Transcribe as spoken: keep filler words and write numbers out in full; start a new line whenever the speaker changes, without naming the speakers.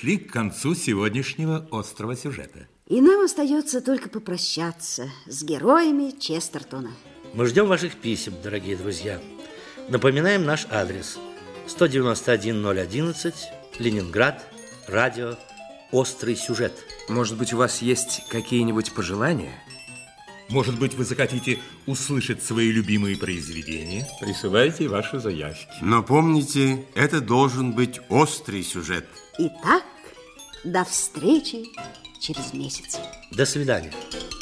подошли к концу сегодняшнего острого сюжета.
И нам остается только попрощаться с героями Честертона.
Мы ждем ваших писем, дорогие друзья. Напоминаем наш адрес. сто девяносто один ноль одиннадцать, Ленинград, радио «Острый сюжет».
Может быть, у вас есть какие-нибудь пожелания?
Может быть, вы захотите услышать свои любимые произведения? Присылайте ваши заявки.
Но помните, это должен быть острый сюжет.
Итак, до встречи через месяц.
До свидания.